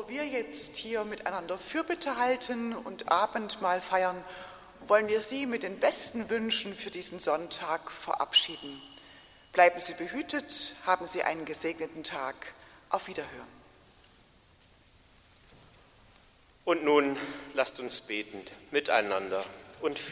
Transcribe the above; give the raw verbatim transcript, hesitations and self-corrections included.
Bevor wir jetzt hier miteinander Fürbitte halten und Abendmahl feiern, wollen wir Sie mit den besten Wünschen für diesen Sonntag verabschieden. Bleiben Sie behütet, haben Sie einen gesegneten Tag. Auf Wiederhören. Und nun lasst uns beten miteinander und für